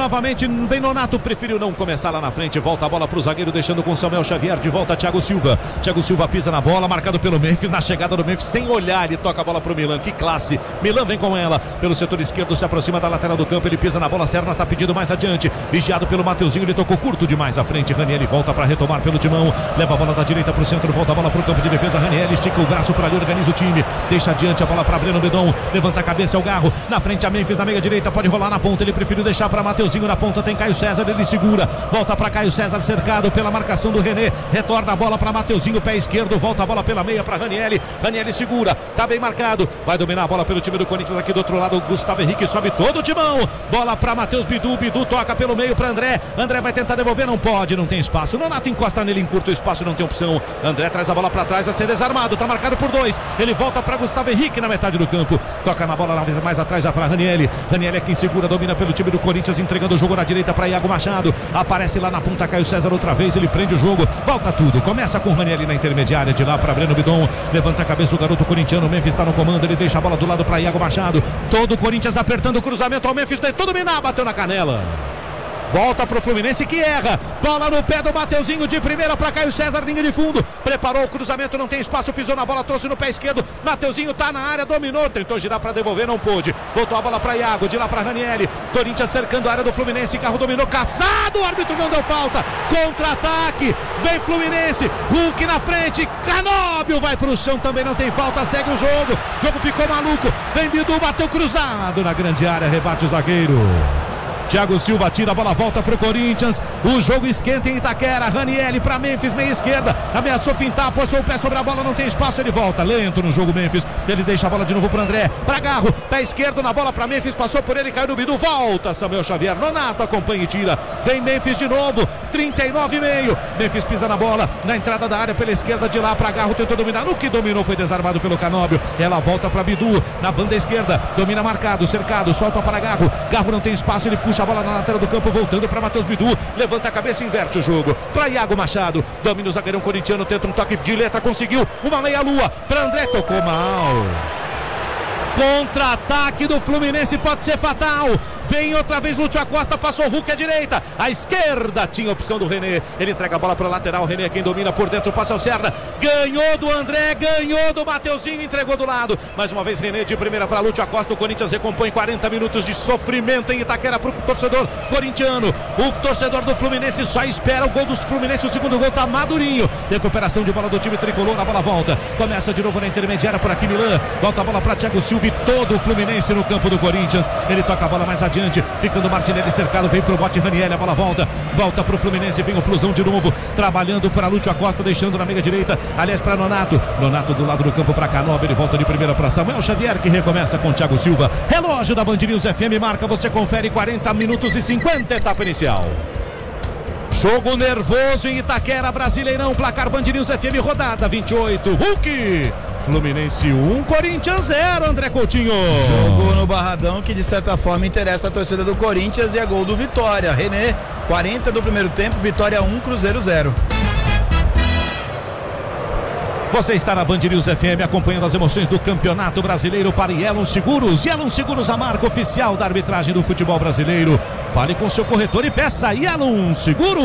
novamente, vem Nonato, preferiu não começar lá na frente, volta a bola pro zagueiro, deixando com Samuel Xavier, de volta Thiago Silva. Thiago Silva pisa na bola, marcado pelo Memphis, na chegada do Memphis, sem olhar, ele toca a bola pro Milan, que classe. Milan vem com ela, pelo setor esquerdo, se aproxima da lateral do campo, ele pisa na bola, Serna tá pedindo mais adiante, vigiado pelo Mateuzinho, ele tocou curto demais à frente, Ranieri volta para retomar pelo timão, leva a bola da direita pro centro, volta a bola pro campo de defesa, Ranieri estica o braço para ali, organiza o time, deixa adiante a bola para Breno Bedon, levanta a cabeça, é o Garro, na frente a Memphis, na meia direita, pode rolar na ponta, ele preferiu deixar para Mateuzinho, na ponta tem Caio César, ele segura, volta para Caio César, cercado pela marcação do René, retorna a bola para Mateuzinho, pé esquerdo, volta a bola pela meia para Ranieri, Ranieri segura, tá bem marcado, vai dominar a bola pelo time do Corinthians, aqui do outro lado, Gustavo Henrique sobe todo o timão, bola para Matheus Bidu, Bidu toca pelo meio para André, André vai tentar devolver, não pode, não tem espaço, Nonato encosta nele em curto espaço, não tem opção, André traz a bola para trás, vai ser desarmado, tá marcado por 2, ele volta para Gustavo Henrique na metade do campo, toca na bola mais atrás para Ranieri, Ranieri é quem segura, domina pelo time do Corinthians, entregando o jogo na direita para Iago Machado, aparece lá na ponta Caio César outra vez, ele prende o jogo, volta tudo, começa com Ranieri na intermediária, de lá para Breno Bidon, levanta a cabeça o garoto corintiano, Memphis está no comando, ele deixa a bola do lado para Iago Machado, todo o Corinthians apertando o cruzamento ao Memphis, tentou dominar, bateu na canela. Volta pro Fluminense que erra, bola no pé do Mateuzinho de primeira para Caio César, linha de fundo, preparou o cruzamento, não tem espaço, pisou na bola, trouxe no pé esquerdo, Mateuzinho tá na área, dominou, tentou girar para devolver, não pôde, voltou a bola para Iago, de lá para Ranieri, Corinthians cercando a área do Fluminense, carro dominou, caçado, o árbitro não deu falta, contra-ataque, vem Fluminense, Hulk na frente, Canóbio vai pro chão, também não tem falta, segue o jogo ficou maluco, vem Bidu, bateu cruzado na grande área, rebate o zagueiro. Thiago Silva tira a bola, volta pro Corinthians, o jogo esquenta em Itaquera, Ranieri pra Memphis, meia esquerda, ameaçou fintar, passou o pé sobre a bola, não tem espaço, ele volta, lento no jogo Memphis, ele deixa a bola de novo pro André, pra Garro, pé esquerdo na bola pra Memphis, passou por ele, caiu no Bidu, volta Samuel Xavier, Nonato acompanha e tira, vem Memphis de novo, 39,5, Memphis pisa na bola, na entrada da área pela esquerda, de lá pra Garro, tentou dominar, no que dominou foi desarmado pelo Canóbio, ela volta pra Bidu, na banda esquerda, domina marcado, cercado, solta para Garro, Garro não tem espaço, ele puxa a bola na lateral do campo, voltando para Matheus Bidu, levanta a cabeça, inverte o jogo, para Iago Machado, domina o zagueirão corintiano, tenta um toque de letra, conseguiu, uma meia-lua, para André, tocou mal. Contra-ataque do Fluminense pode ser fatal. Vem outra vez Lúcio Acosta, passou o Hulk à direita, à esquerda tinha a opção do René, ele entrega a bola para o lateral, René é quem domina por dentro, passa ao Serna, ganhou do André, ganhou do Mateuzinho, entregou do lado, mais uma vez René de primeira para Lúcio Acosta, o Corinthians recompõe 40 minutos de sofrimento em Itaquera para o torcedor corintiano, o torcedor do Fluminense só espera o gol dos Fluminense, o segundo gol tá madurinho, recuperação de bola do time tricolor, a bola volta, começa de novo na intermediária por aqui Milan, volta a bola para Thiago Silva e todo o Fluminense no campo do Corinthians, ele toca a bola mais adiante, ficando Martinelli cercado, vem pro bote Ranieri, a bola volta pro Fluminense, vem o Flusão de novo, trabalhando para Lúcio Acosta, deixando na meia direita, aliás para Nonato do lado do campo para Canóbio, ele volta de primeira para Samuel Xavier, que recomeça com Thiago Silva, relógio da Band News FM marca, você confere 40 minutos e 50, etapa inicial. Jogo nervoso em Itaquera, Brasileirão, placar Band News FM, rodada 28, Hulk, Fluminense 1, Corinthians 0, André Coutinho. Jogo no Barradão que de certa forma interessa a torcida do Corinthians e é gol do Vitória, René, 40 do primeiro tempo, Vitória 1, Cruzeiro 0. Você está na Band News FM acompanhando as emoções do Campeonato Brasileiro para Yellow Seguros. Yellow Seguros, a marca oficial da arbitragem do futebol brasileiro. Fale com seu corretor e peça Yellow Seguros.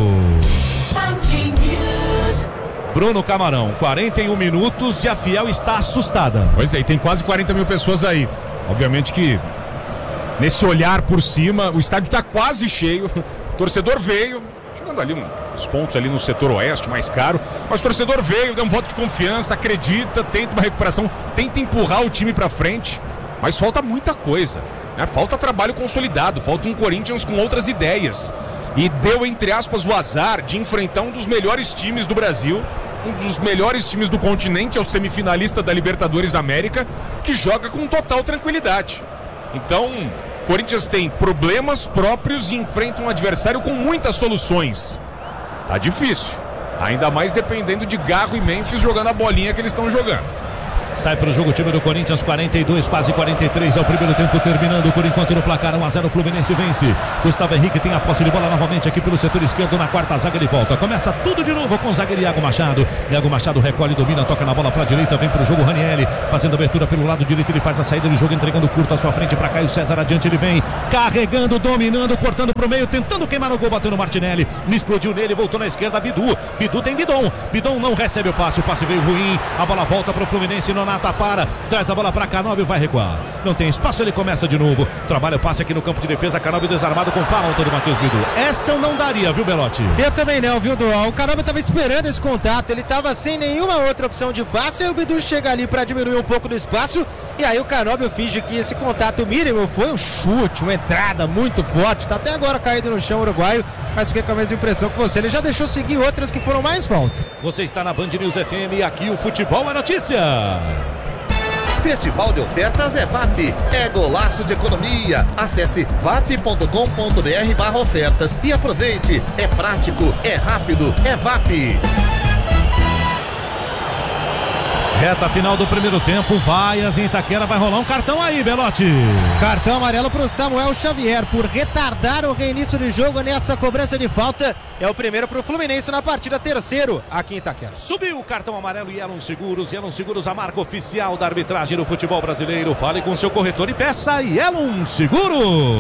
Bruno Camarão, 41 minutos e a Fiel está assustada. Pois é, e tem quase 40 mil pessoas aí. Obviamente que nesse olhar por cima, o estádio está quase cheio. O torcedor veio, chegando ali uns pontos ali no setor oeste, mais caro. Mas o torcedor veio, deu um voto de confiança, acredita, tenta uma recuperação, tenta empurrar o time para frente. Mas falta muita coisa, né? Falta trabalho consolidado, falta um Corinthians com outras ideias. E deu, entre aspas, o azar de enfrentar um dos melhores times do Brasil, um dos melhores times do continente, é o semifinalista da Libertadores da América, que joga com total tranquilidade. Então, o Corinthians tem problemas próprios e enfrenta um adversário com muitas soluções. Tá difícil, ainda mais dependendo de Garro e Memphis jogando a bolinha que eles estão jogando. Sai para o jogo o time do Corinthians, 42, quase 43. É o primeiro tempo terminando. Por enquanto no placar 1-0, o Fluminense vence. Gustavo Henrique tem a posse de bola novamente aqui pelo setor esquerdo. Na quarta zaga ele volta. Começa tudo de novo com o zagueiro Iago Machado. Iago Machado recolhe, domina, toca na bola para a direita. Vem para o jogo Ranieri, fazendo abertura pelo lado direito. Ele faz a saída de jogo, entregando curto à sua frente para Caio César. Adiante ele vem, carregando, dominando, cortando para o meio, tentando queimar no gol, bateu no Martinelli. Me explodiu nele, voltou na esquerda. Bidu tem Bidon. Bidon não recebe o passe veio ruim. A bola volta para o Fluminense. Nonata para, traz a bola para Canóbio, vai recuar. Não tem espaço, ele começa de novo. Trabalha o passe aqui no campo de defesa. Canóbio desarmado com falta do Matheus Bidu. Essa eu não daria, viu, Belotti? Eu também não, viu, Dual? O Canóbio estava esperando esse contato. Ele estava sem nenhuma outra opção de passe. E o Bidu chega ali para diminuir um pouco do espaço. E aí o Canóbio finge que esse contato mínimo foi um chute, uma entrada muito forte. Está até agora caído no chão uruguaio. Mas fiquei com a mesma impressão que você. Ele já deixou seguir outras que foram mais falta. Você está na Band News FM e aqui o futebol é notícia. Festival de ofertas é VAP, é golaço de economia. Acesse vap.com.br/ofertas e aproveite. É prático, é rápido, é VAP. Reta final do primeiro tempo, Vaias em Itaquera, vai rolar um cartão aí, Belotti. Cartão amarelo para o Samuel Xavier por retardar o reinício de jogo nessa cobrança de falta. É o primeiro para o Fluminense na partida, terceiro aqui em Itaquera. Subiu o cartão amarelo e Elon Seguros, a marca oficial da arbitragem do futebol brasileiro. Fale com seu corretor e peça Elon Seguros.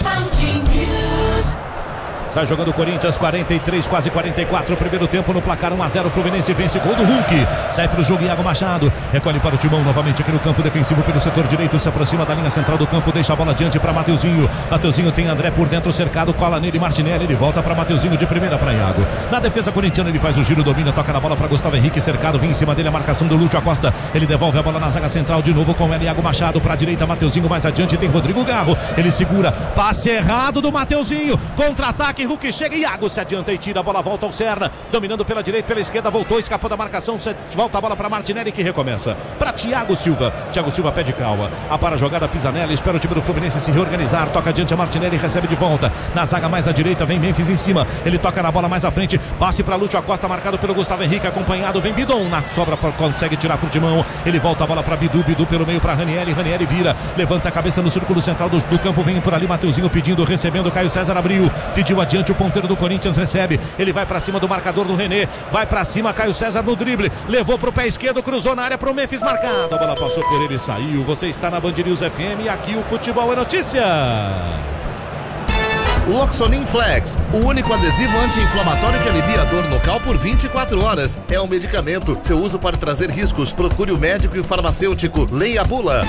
Sai jogando o Corinthians, 43, quase 44, primeiro tempo no placar 1-0, Fluminense vence, gol do Hulk, sai para o jogo Iago Machado, recolhe para o timão novamente aqui no campo defensivo pelo setor direito, se aproxima da linha central do campo, deixa a bola adiante para Mateuzinho tem André por dentro cercado, cola nele Martinelli, ele volta para Mateuzinho de primeira para Iago, na defesa corintiana ele faz o giro, domina, toca na bola para Gustavo Henrique, cercado, vem em cima dele a marcação do Lúcio Acosta, ele devolve a bola na zaga central de novo com ele, Iago Machado para a direita, Mateuzinho mais adiante tem Rodrigo Garro, ele segura, passe errado do Mateuzinho, contra-ataque, Hulk chega, Iago se adianta e tira a bola, volta ao Serna, dominando pela direita, pela esquerda, voltou, escapou da marcação, volta a bola para Martinelli que recomeça, para Thiago Silva pede calma, para a jogada Pisanelli, espera o time do Fluminense se reorganizar, toca adiante a Martinelli, recebe de volta, na zaga mais à direita, vem Memphis em cima, ele toca na bola mais à frente, passe para Lúcio Acosta, marcado pelo Gustavo Henrique, acompanhado, vem Bidon, na sobra, consegue tirar pro timão, ele volta a bola para Bidu pelo meio para Ranieri vira, levanta a cabeça no círculo central do campo, vem por ali Mateuzinho pedindo, recebendo, Caio César abriu, pediu adiante o ponteiro do Corinthians, recebe, ele vai pra cima do marcador do René, vai pra cima, Caio César no drible, levou pro pé esquerdo, cruzou na área pro Memphis marcado, a bola passou por ele e saiu. Você está na Band News FM e aqui o futebol é notícia. Loxonin Flex, o único adesivo anti-inflamatório que alivia a dor local por 24 horas. É um medicamento, seu uso pode trazer riscos, procure o médico e o farmacêutico, leia a bula.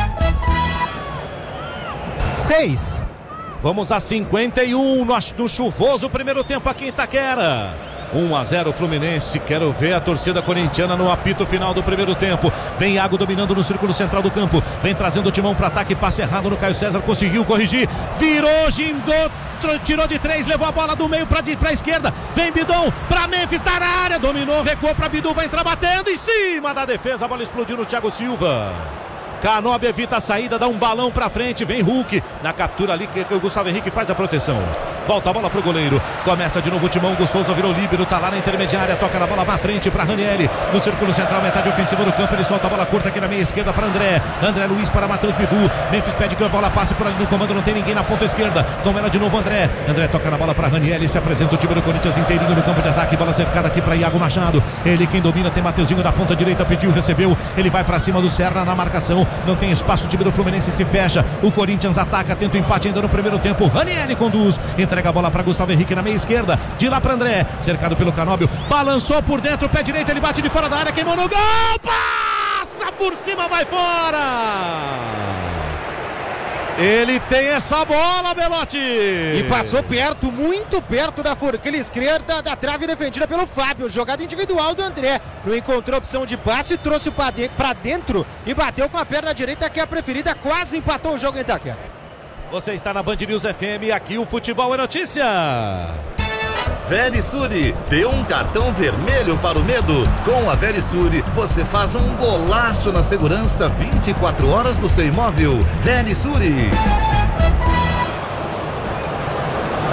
6. Vamos a 51 no chuvoso primeiro tempo aqui em Itaquera. 1-0 Fluminense, quero ver a torcida corintiana no apito final do primeiro tempo. Vem Iago dominando no círculo central do campo, vem trazendo o timão para ataque, passe errado no Caio César, conseguiu corrigir, virou, gingou, tirou de 3, levou a bola do meio para a esquerda, vem Bidon para Memphis, tá na área, dominou, recuou para Bidu, vai entrar batendo em cima da defesa, a bola explodiu no Thiago Silva. Canóbio evita a saída, dá um balão pra frente, vem Hulk, na captura ali que o Gustavo Henrique faz a proteção. Volta a bola pro goleiro, começa de novo o timão, Souza virou líbero, tá lá na intermediária, toca na bola pra frente pra Ranieri, no círculo central, metade ofensiva do campo, ele solta a bola curta aqui na meia esquerda pra André Luiz para Matheus Bidu, Memphis pede que a bola passe por ali no comando, não tem ninguém na ponta esquerda, com ela de novo André toca na bola pra Ranieri, se apresenta o time do Corinthians inteirinho no campo de ataque, bola cercada aqui pra Iago Machado, ele quem domina, tem Mateuzinho da ponta direita, pediu, recebeu, ele vai pra cima do Serna na marcação, não tem espaço, o time do Fluminense se fecha, o Corinthians ataca, tenta o empate ainda no primeiro tempo, Ranieri conduz, entrega a bola para Gustavo Henrique na meia esquerda, de lá para André, cercado pelo Canóbio, balançou por dentro, pé direito, ele bate de fora da área, queimou no gol, passa por cima, vai fora! Ele tem essa bola, Belotti! E passou perto, muito perto da forquilha esquerda da trave defendida pelo Fábio. Jogada individual do André. Não encontrou opção de passe, trouxe pra dentro e bateu com a perna direita, que é a preferida. Quase empatou o jogo em Itaquera. Você está na Band News FM, aqui o futebol é notícia. Verisure, dê um cartão vermelho para o medo. Com a Verisure, você faz um golaço na segurança 24 horas do seu imóvel. Verisure.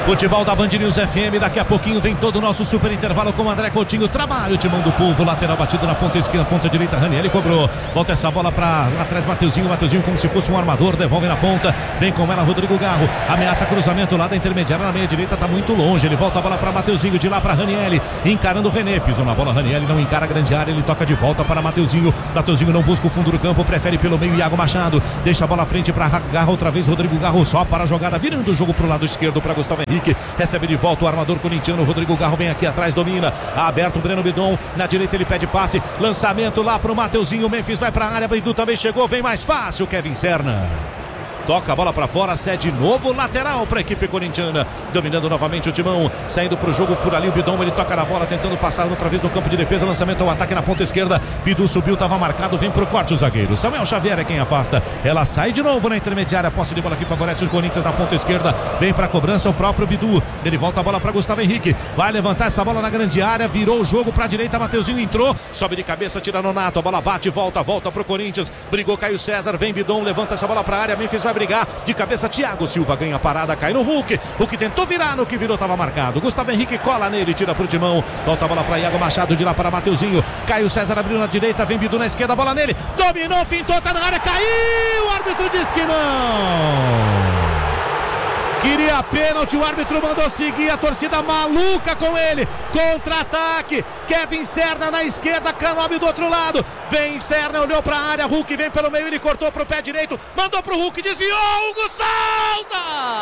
Futebol da Band News FM, daqui a pouquinho vem todo o nosso super intervalo com o André Coutinho, trabalho, o Timão do Povo, lateral batido na ponta esquerda, ponta direita, Ranieri cobrou, volta essa bola pra lá atrás, Mateuzinho como se fosse um armador, devolve na ponta, vem com ela Rodrigo Garro, ameaça cruzamento lá da intermediária na meia direita, tá muito longe, ele volta a bola pra Mateuzinho, de lá pra Ranieri, encarando o René, pisou na bola, Ranieri não encara a grande área, ele toca de volta para Mateuzinho não busca o fundo do campo, prefere pelo meio Iago Machado, deixa a bola à frente pra Garro, outra vez Rodrigo Garro, só para a jogada, virando o jogo pro lado esquerdo pra Gustavo Henrique, recebe de volta o armador corintiano, Rodrigo Garro vem aqui atrás, domina, aberto o Breno Bidon, na direita ele pede passe, lançamento lá pro Mateuzinho, Memphis vai pra área, Bidu também chegou, vem mais fácil, Kevin Serna. Toca a bola pra fora, cede novo lateral pra equipe corintiana, dominando novamente o Timão, saindo pro jogo por ali o Bidon, ele toca na bola, tentando passar outra vez no campo de defesa, lançamento ao ataque na ponta esquerda, Bidu subiu, tava marcado, vem pro corte o zagueiro, Samuel Xavier é quem afasta, ela sai de novo na intermediária, posse de bola que favorece o Corinthians na ponta esquerda, vem pra cobrança o próprio Bidu, ele volta a bola pra Gustavo Henrique, vai levantar essa bola na grande área, virou o jogo pra direita, Mateuzinho entrou, sobe de cabeça, tira Nonato, a bola bate, volta pro Corinthians, brigou Caio César, vem Bidon, levanta essa bola pra área, Memphis vai brigar, de cabeça Thiago Silva ganha a parada, cai no Hulk, o que tentou virar, no que virou tava marcado, Gustavo Henrique cola nele, tira pro Timão, volta a bola pra Iago Machado, de lá para Mateuzinho, Caio César abriu na direita, vem Bidu na esquerda, bola nele, dominou, fintou, tá na área, caiu, o árbitro diz que não. Queria pênalti, o árbitro mandou seguir, a torcida maluca com ele, contra-ataque, Kevin Serna na esquerda, Canóbio do outro lado, vem Serna, olhou pra área, Hulk vem pelo meio, ele cortou pro pé direito, mandou pro Hulk, desviou, Hugo Souza!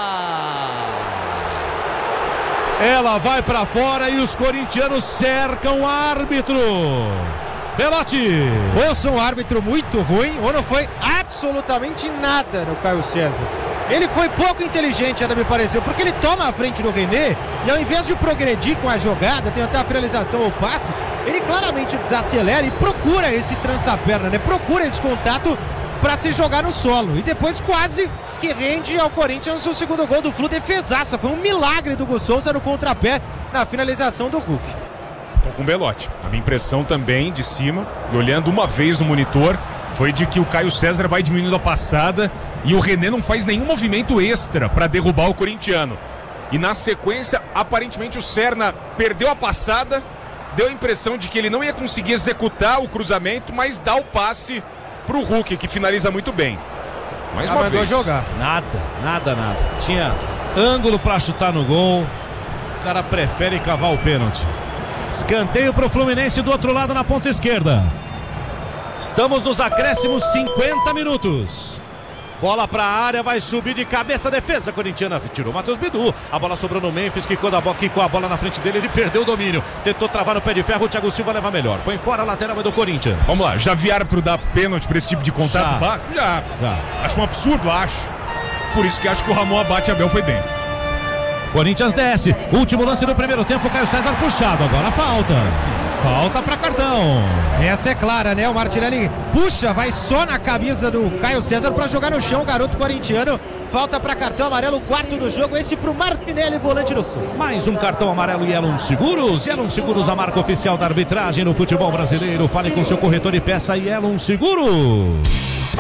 Ela vai pra fora e os corintianos cercam o árbitro. Belotti! Ou sou um árbitro muito ruim, ou não foi absolutamente nada no Caio César. Ele foi pouco inteligente, ainda me pareceu, porque ele toma a frente do René e ao invés de progredir com a jogada, tentar a finalização ou passe, ele claramente desacelera e procura esse trança-perna, né? Procura esse contato para se jogar no solo. E depois quase que rende ao Corinthians o segundo gol do Flu, defesaça. Foi um milagre do Hugo Souza no contrapé na finalização do Hulk. Tô com o Belotti. A minha impressão também de cima, e olhando uma vez no monitor, foi de que o Caio César vai diminuindo a passada e o René não faz nenhum movimento extra para derrubar o corintiano. E na sequência, aparentemente o Serna perdeu a passada, deu a impressão de que ele não ia conseguir executar o cruzamento, mas dá o passe pro Hulk, que finaliza muito bem. Mais uma vez. Jogar. Nada. Tinha ângulo para chutar no gol, o cara prefere cavar o pênalti. Escanteio pro Fluminense do outro lado na ponta esquerda. Estamos nos acréscimos, 50 minutos. Bola pra área, vai subir de cabeça, defesa corintiana, tirou o Matheus Bidu, a bola sobrou no Memphis, quicou a bola na frente dele, ele perdeu o domínio, tentou travar no pé de ferro, o Thiago Silva leva melhor, põe fora a lateral do Corinthians. Vamos lá, já vi árbitro dar pênalti pra esse tipo de contato básico? Já. Acho um absurdo, acho. Por isso que acho que o Ramon Abate Abel foi bem. Corinthians desce, último lance do primeiro tempo, Caio César puxado, agora falta. Falta pra cartão. Essa é clara, né? O Martinelli puxa, vai só na camisa do Caio César pra jogar no chão, o garoto corintiano. Falta pra cartão amarelo, quarto do jogo, esse pro Martinelli, volante do Flu. Mais um cartão amarelo, Yellow Seguros. Yellow Seguros, a marca oficial da arbitragem no futebol brasileiro. Fale com seu corretor e peça Yellow Seguros.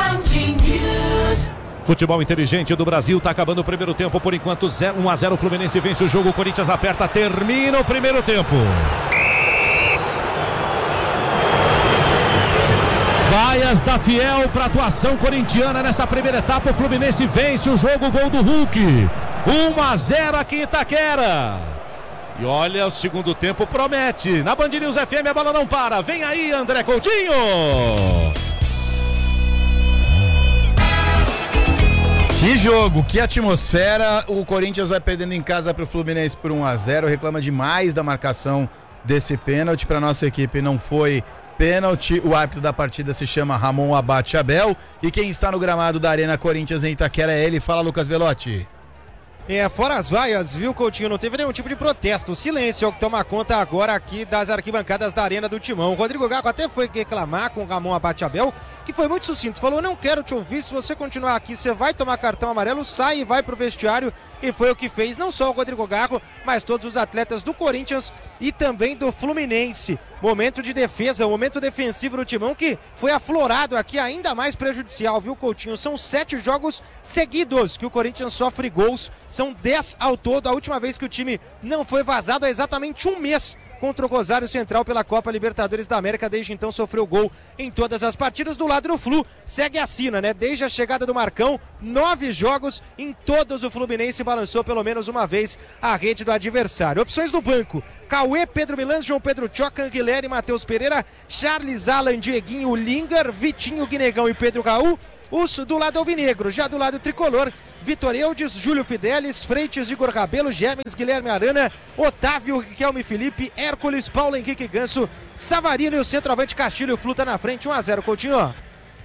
Futebol inteligente do Brasil, tá acabando o primeiro tempo, por enquanto 1-0, Fluminense vence o jogo, o Corinthians aperta, termina o primeiro tempo. Vaias da Fiel para atuação corintiana nessa primeira etapa, o Fluminense vence o jogo, gol do Hulk, 1-0 aqui em Itaquera. E olha, o segundo tempo promete, na Band News FM a bola não para, vem aí André Coutinho. Que jogo, que atmosfera. O Corinthians vai perdendo em casa para o Fluminense por 1-0, reclama demais da marcação desse pênalti. Para nossa equipe não foi pênalti. O árbitro da partida se chama Ramon Abate Abel e quem está no gramado da Arena Corinthians em Itaquera é ele. Fala, Lucas Belotti. Fora as vaias, viu, Coutinho? Não teve nenhum tipo de protesto. O silêncio é o que toma conta agora aqui das arquibancadas da Arena do Timão. O Rodrigo Garro até foi reclamar com o Ramon Abate Abel, que foi muito sucinto. Falou, não quero te ouvir, se você continuar aqui, você vai tomar cartão amarelo, sai e vai pro vestiário. E foi o que fez não só o Rodrigo Garro, mas todos os atletas do Corinthians e também do Fluminense. Momento de defesa, momento defensivo do Timão que foi aflorado aqui, ainda mais prejudicial, viu, Coutinho? São 7 jogos seguidos que o Corinthians sofre gols, são 10 ao todo. A última vez que o time não foi vazado há exatamente um mês contra o Rosário Central pela Copa Libertadores da América. Desde então sofreu gol em todas as partidas. Do lado do Flu, segue a sina, né? Desde a chegada do Marcão, 9 jogos, em todos o Fluminense balançou pelo menos uma vez a rede do adversário. Opções do banco: Cauê, Pedro Milans, João Pedro Tchocan, Guilherme, Matheus Pereira, Charles, Alan, Dieguinho, Lingar, Vitinho, Guinegão e Pedro Raul. Os do lado alvinegro. Já do lado tricolor, Vitor Eudes, Júlio Fidelis, Freitas, Igor Rabelo, Gemes, Guilherme Arana, Otávio, Riquelme Felipe, Hércules, Paulo Henrique Ganso, Savarino e o centroavante Castilho. Flu tá na frente, 1-0, Coutinho.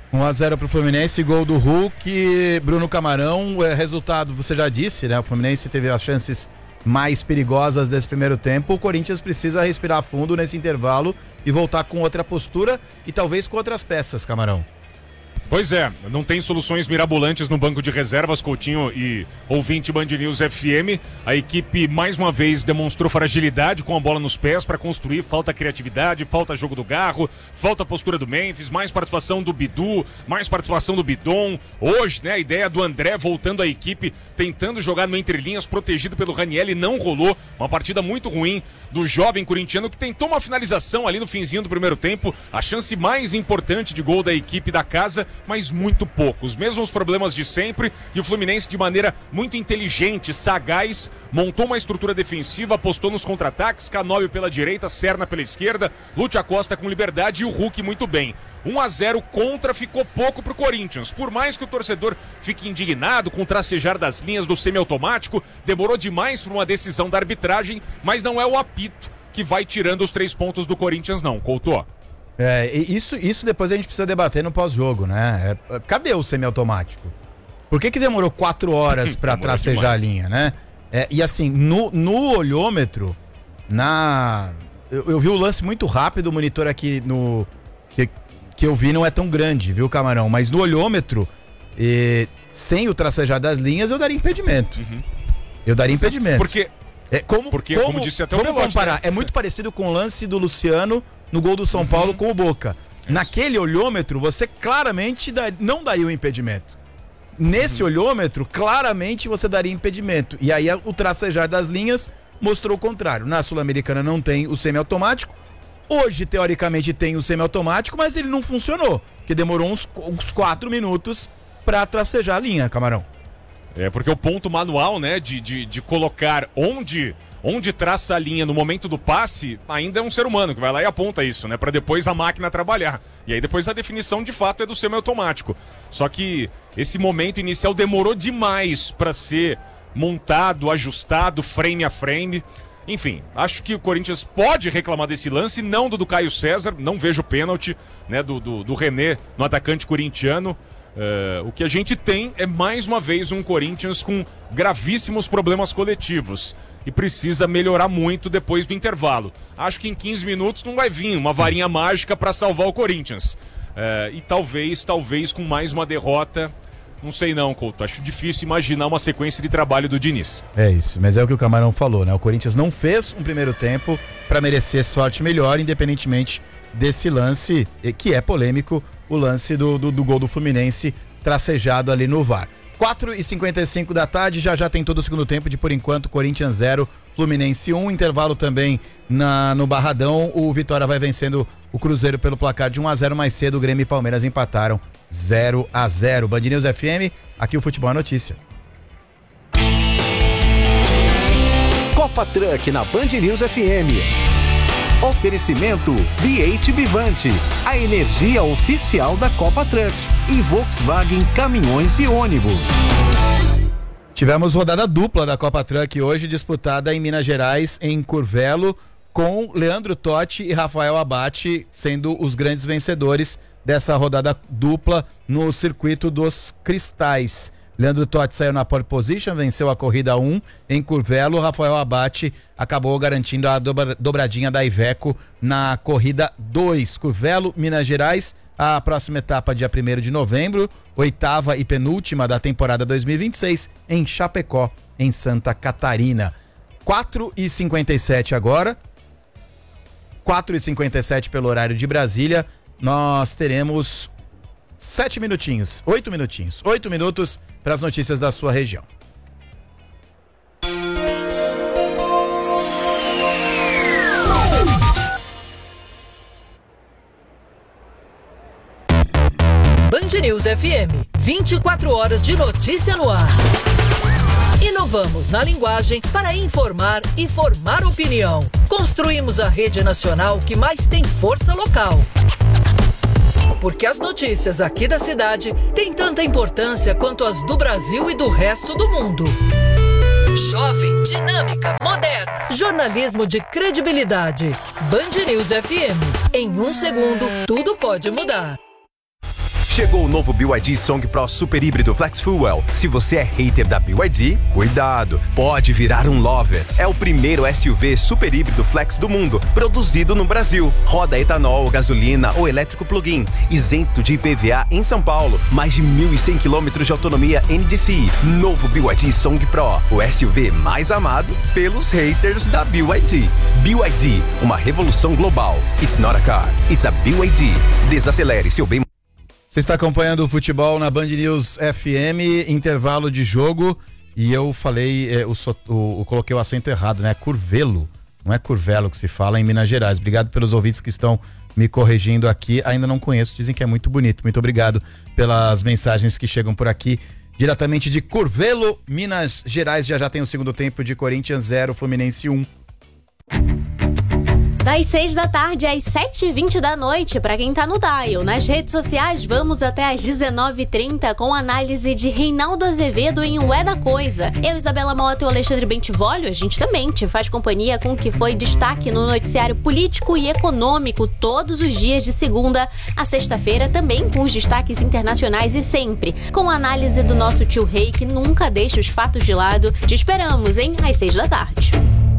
1-0 pro Fluminense, gol do Hulk, Bruno Camarão. Resultado, você já disse, né? O Fluminense teve as chances mais perigosas desse primeiro tempo. O Corinthians precisa respirar fundo nesse intervalo e voltar com outra postura e talvez com outras peças, Camarão. Pois é, não tem soluções mirabolantes no banco de reservas, Coutinho e ouvinte Band News FM. A equipe mais uma vez demonstrou fragilidade com a bola nos pés para construir. Falta criatividade, falta jogo do Garro, falta postura do Memphis, mais participação do Bidu, mais participação do Bidon. Hoje, né, a ideia do André voltando à equipe, tentando jogar no entrelinhas, protegido pelo Ranieri, não rolou. Uma partida muito ruim do jovem corintiano que tentou uma finalização ali no finzinho do primeiro tempo. A chance mais importante de gol da equipe da casa, mas muito pouco. Os mesmos problemas de sempre, e o Fluminense, de maneira muito inteligente, sagaz, montou uma estrutura defensiva, apostou nos contra-ataques, Canóbio pela direita, Serna pela esquerda, Lúcio Acosta com liberdade e o Hulk muito bem. 1-0 contra, ficou pouco pro Corinthians. Por mais que o torcedor fique indignado com o tracejar das linhas do semiautomático, demorou demais para uma decisão da arbitragem, mas não é o apito que vai tirando os 3 pontos do Corinthians não, Couto. Isso depois a gente precisa debater no pós-jogo, né? Cadê o semiautomático? Por que demorou 4 horas para tracejar a linha, né? E assim, no olhômetro, eu vi o lance muito rápido, o monitor aqui que eu vi não é tão grande, viu, Camarão? Mas no olhômetro, sem o tracejar das linhas, eu daria impedimento. Uhum. Eu daria impedimento. Porque como disse até o Belotti, comparar? né? É muito parecido com o lance do Luciano no gol do São Paulo com o Boca. Isso. Naquele olhômetro, você claramente não daria o impedimento. Nesse olhômetro, claramente você daria impedimento. E aí o tracejar das linhas mostrou o contrário. Na Sul-Americana não tem o semiautomático. Hoje, teoricamente, tem o semiautomático, mas ele não funcionou. Porque demorou uns 4 minutos para tracejar a linha, Camarão. Porque o ponto manual, né, de colocar onde traça a linha no momento do passe, ainda é um ser humano que vai lá e aponta isso, né, para depois a máquina trabalhar. E aí depois a definição de fato é do semiautomático. Só que esse momento inicial demorou demais para ser montado, ajustado, frame a frame. Enfim, acho que o Corinthians pode reclamar desse lance, não do Caio César, não vejo pênalti, né, do René no atacante corintiano. O que a gente tem é mais uma vez um Corinthians com gravíssimos problemas coletivos e precisa melhorar muito depois do intervalo. Acho que em 15 minutos não vai vir uma varinha mágica para salvar o Corinthians. E talvez com mais uma derrota, não sei não, Couto. Acho difícil imaginar uma sequência de trabalho do Diniz. É isso, mas é o que o Camarão falou, né? O Corinthians não fez um primeiro tempo para merecer sorte melhor, independentemente desse lance, que é polêmico, o lance do gol do Fluminense tracejado ali no VAR. 4h55 da tarde, já tem todo o segundo tempo de, por enquanto, Corinthians 0, Fluminense 1, intervalo também no Barradão. O Vitória vai vencendo o Cruzeiro pelo placar de 1-0, mais cedo o Grêmio e Palmeiras empataram 0-0. Band News FM, aqui o Futebol é Notícia. Copa Truck na Band News FM. Oferecimento BH Vivante, a energia oficial da Copa Truck, e Volkswagen Caminhões e Ônibus. Tivemos rodada dupla da Copa Truck hoje, disputada em Minas Gerais, em Curvelo, com Leandro Totti e Rafael Abate sendo os grandes vencedores dessa rodada dupla no circuito dos Cristais. Leandro Totti saiu na pole position, venceu a corrida 1 em Curvelo. Rafael Abate acabou garantindo a dobradinha da Iveco na corrida 2. Curvelo, Minas Gerais, a próxima etapa dia 1º de novembro, 8ª e penúltima da temporada 2026 em Chapecó, em Santa Catarina. 4h57 agora, 4h57 pelo horário de Brasília, nós teremos 8 minutos para as notícias da sua região. Band News FM, 24 horas de notícia no ar. Inovamos na linguagem para informar e formar opinião. Construímos a rede nacional que mais tem força local. Porque as notícias aqui da cidade têm tanta importância quanto as do Brasil e do resto do mundo. Jovem, dinâmica, moderna. Jornalismo de credibilidade. Band News FM. Em 1 segundo, tudo pode mudar. Chegou o novo BYD Song Pro Super Híbrido Flex Fuel. Se você é hater da BYD, cuidado, pode virar um lover. É o primeiro SUV super híbrido flex do mundo, produzido no Brasil. Roda etanol, gasolina ou elétrico plug-in, isento de IPVA em São Paulo. Mais de 1.100 km de autonomia NDCi. Novo BYD Song Pro, o SUV mais amado pelos haters da BYD. BYD, uma revolução global. It's not a car, it's a BYD. Desacelere seu bem. Você está acompanhando o futebol na Band News FM, intervalo de jogo, e eu falei, coloquei o acento errado, né? Curvelo, não é Curvelo que se fala em Minas Gerais. Obrigado pelos ouvintes que estão me corrigindo aqui, ainda não conheço, dizem que é muito bonito. Muito obrigado pelas mensagens que chegam por aqui, diretamente de Curvelo, Minas Gerais. Já tem o segundo tempo de Corinthians 0, Fluminense 1. Das 6 da tarde às 7h20 da noite, para quem tá no dial. Nas redes sociais, vamos até às 19h30 com análise de Reinaldo Azevedo em Ué da Coisa. Eu, Isabela Mota e o Alexandre Bentivolio, a gente também te faz companhia com o que foi destaque no noticiário político e econômico todos os dias de segunda a sexta-feira, também com os destaques internacionais e sempre com a análise do nosso tio Rei, que nunca deixa os fatos de lado. Te esperamos, hein? Às 6 da tarde.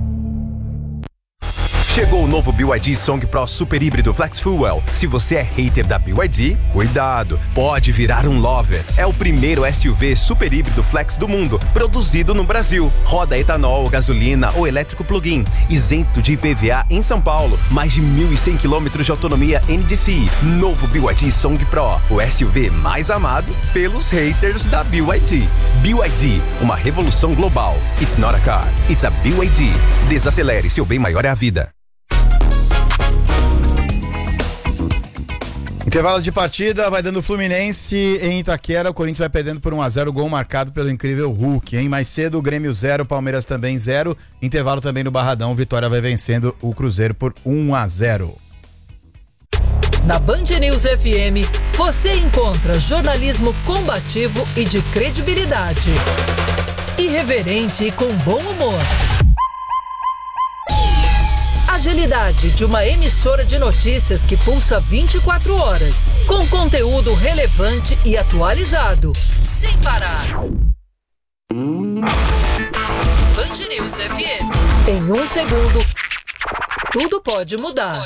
Chegou o novo BYD Song Pro Super Híbrido Flex Fuel. Se você é hater da BYD, cuidado, pode virar um lover. É o primeiro SUV super híbrido flex do mundo, produzido no Brasil. Roda etanol, gasolina ou elétrico plug-in, isento de IPVA em São Paulo. Mais de 1.100 km de autonomia NDCi. Novo BYD Song Pro, o SUV mais amado pelos haters da BYD. BYD, uma revolução global. It's not a car, it's a BYD. Desacelere, seu bem maior é a vida. Intervalo de partida, vai dando Fluminense em Itaquera, o Corinthians vai perdendo por 1-0, gol marcado pelo incrível Hulk, hein? Mais cedo o Grêmio 0, Palmeiras também 0, intervalo também no Barradão, Vitória vai vencendo o Cruzeiro por 1-0. Na Band News FM, você encontra jornalismo combativo e de credibilidade. Irreverente e com bom humor. Agilidade de uma emissora de notícias que pulsa 24 horas, com conteúdo relevante e atualizado, sem parar. Band News FM. Em 1 segundo, tudo pode mudar.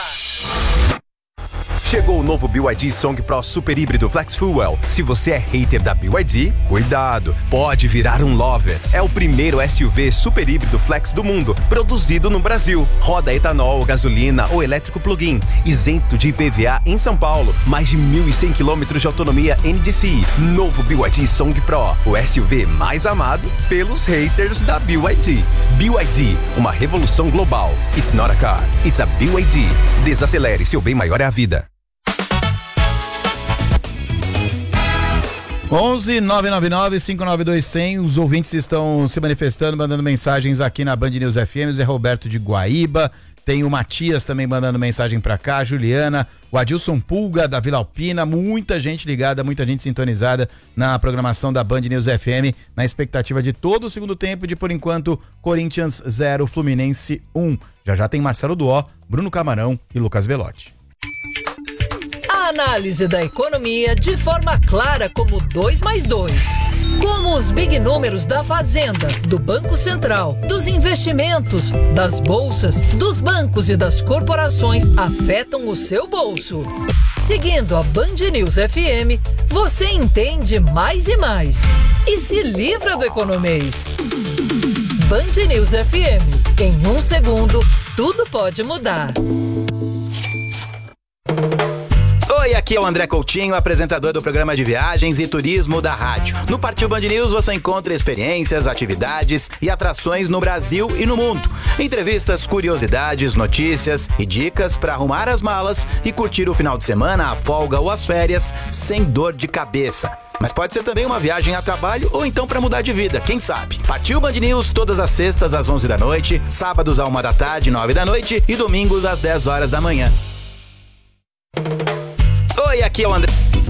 Chegou o novo BYD Song Pro Super Híbrido Flex Fuel. Se você é hater da BYD, cuidado, pode virar um lover. É o primeiro SUV super híbrido flex do mundo, produzido no Brasil. Roda etanol, gasolina ou elétrico plug-in, isento de IPVA em São Paulo. Mais de 1.100 km de autonomia NDCi. Novo BYD Song Pro, o SUV mais amado pelos haters da BYD. BYD, uma revolução global. It's not a car, it's a BYD. Desacelere, seu bem maior é a vida. 11-999-592-100, os ouvintes estão se manifestando, mandando mensagens aqui na Band News FM, o Zé Roberto de Guaíba, tem o Matias também mandando mensagem pra cá, a Juliana, o Adilson Pulga da Vila Alpina, muita gente ligada, muita gente sintonizada na programação da Band News FM, na expectativa de todo o segundo tempo, de por enquanto, Corinthians 0, Fluminense 1. Já tem Marcelo Duó, Bruno Camarão e Lucas Velotti. A análise da economia de forma clara como 2 mais 2. Como os big números da Fazenda, do Banco Central, dos investimentos, das bolsas, dos bancos e das corporações afetam o seu bolso. Seguindo a Band News FM, você entende mais e mais e se livra do economês. Band News FM. Em 1 segundo, tudo pode mudar. Oi, aqui é o André Coutinho, apresentador do programa de viagens e turismo da rádio. No Partiu Band News você encontra experiências, atividades e atrações no Brasil e no mundo. Entrevistas, curiosidades, notícias e dicas para arrumar as malas e curtir o final de semana, a folga ou as férias sem dor de cabeça. Mas pode ser também uma viagem a trabalho ou então para mudar de vida, quem sabe? Partiu Band News todas as sextas às 11 da noite, sábados à 1 da tarde, 9 da noite e domingos às 10 horas da manhã. Oi, aqui é o André.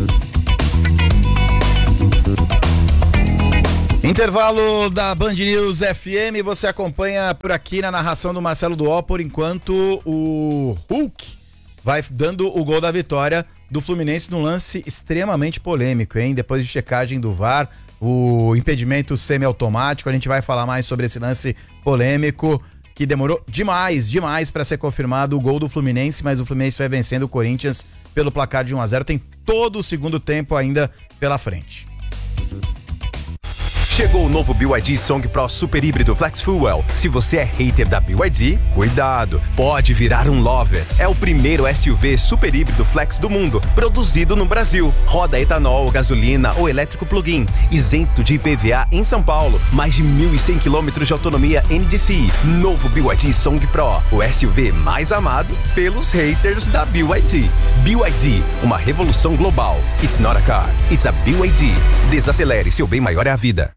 Intervalo da Band News FM, você acompanha por aqui na narração do Marcelo Duó, por enquanto o Hulk vai dando o gol da vitória do Fluminense num lance extremamente polêmico, hein? Depois de checagem do VAR, o impedimento semiautomático, a gente vai falar mais sobre esse lance polêmico que demorou demais para ser confirmado o gol do Fluminense, mas o Fluminense vai vencendo o Corinthians pelo placar de 1-0, tem todo o segundo tempo ainda pela frente. Chegou o novo BYD Song Pro Super Híbrido Flex Fuel. Se você é hater da BYD, cuidado, pode virar um lover. É o primeiro SUV super híbrido flex do mundo, produzido no Brasil. Roda etanol, gasolina ou elétrico plug-in, isento de IPVA em São Paulo. Mais de 1.100 km de autonomia NDCi. Novo BYD Song Pro, o SUV mais amado pelos haters da BYD. BYD, uma revolução global. It's not a car, it's a BYD. Desacelere, seu bem maior é a vida.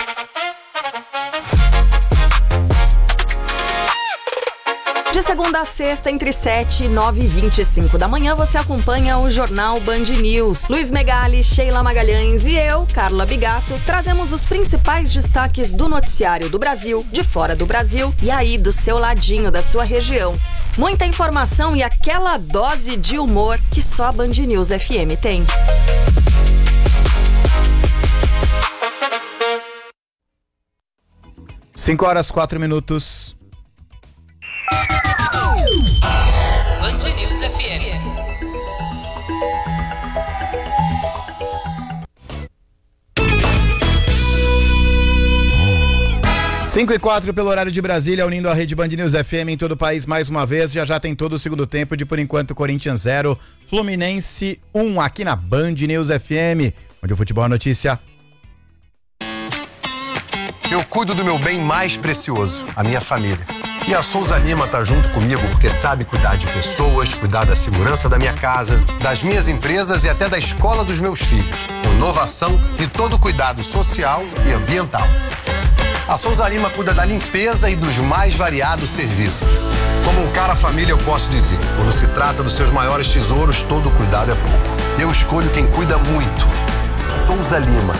De segunda a sexta, entre 7 e 9h25 da manhã, você acompanha o Jornal Band News. Luiz Megali, Sheila Magalhães e eu, Carla Bigato, trazemos os principais destaques do noticiário do Brasil, de fora do Brasil e aí do seu ladinho, da sua região. Muita informação e aquela dose de humor que só a Band News FM tem. Cinco horas, 4 minutos. Band News FM. 5:04 pelo horário de Brasília, unindo a rede Band News FM em todo o país mais uma vez. Já tem todo o segundo tempo de, por enquanto, Corinthians 0, Fluminense 1, aqui na Band News FM, onde o futebol é notícia. Eu cuido do meu bem mais precioso, a minha família. E a Souza Lima tá junto comigo porque sabe cuidar de pessoas, cuidar da segurança da minha casa, das minhas empresas e até da escola dos meus filhos. Inovação e todo cuidado social e ambiental. A Souza Lima cuida da limpeza e dos mais variados serviços. Como um cara família, eu posso dizer, quando se trata dos seus maiores tesouros, todo cuidado é pouco. Eu escolho quem cuida muito. Souza Lima.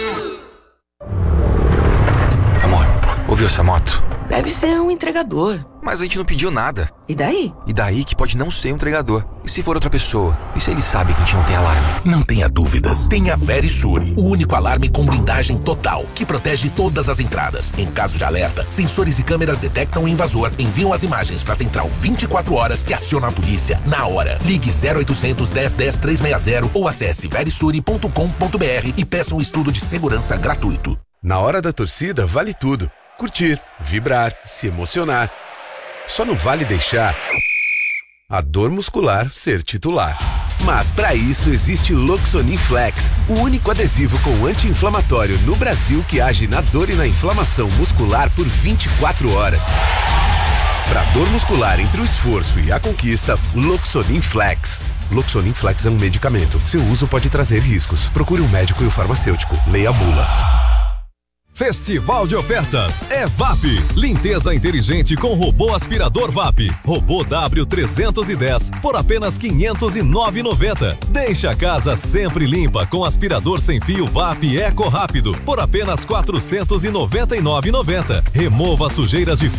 Amor, ouviu essa moto? Deve ser um entregador. Mas a gente não pediu nada. E daí? E daí que pode não ser um entregador. E se for outra pessoa? E se ele sabe que a gente não tem alarme? Não tenha dúvidas. Tem a Verisure, o único alarme com blindagem total, que protege todas as entradas. Em caso de alerta, sensores e câmeras detectam o invasor, enviam as imagens para a central 24 horas e acionam a polícia na hora. Ligue 0800 1010 360 ou acesse verisure.com.br e peça um estudo de segurança gratuito. Na hora da torcida, vale tudo. Curtir, vibrar, se emocionar. Só não vale deixar a dor muscular ser titular. Mas para isso existe Loxonin Flex, o único adesivo com anti-inflamatório no Brasil que age na dor e na inflamação muscular por 24 horas. Para dor muscular entre o esforço e a conquista, Loxonin Flex. Loxonin Flex é um medicamento. Seu uso pode trazer riscos. Procure um médico e o farmacêutico. Leia a bula. Festival de ofertas é VAP. Limpeza inteligente com robô aspirador VAP. Robô W310 por apenas R$ 509,90. Deixa a casa sempre limpa com aspirador sem fio VAP Eco Rápido por apenas R$ 499,90. Remova sujeiras de